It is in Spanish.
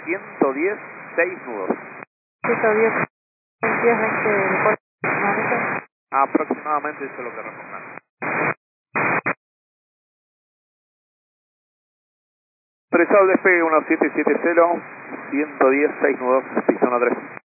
110, 6 nudos. 110, 10, 20 de puerto aproximadamente. Aproximadamente eso es lo que reportan. Presado despegue 1770, 110, 6 nudos, pista 13.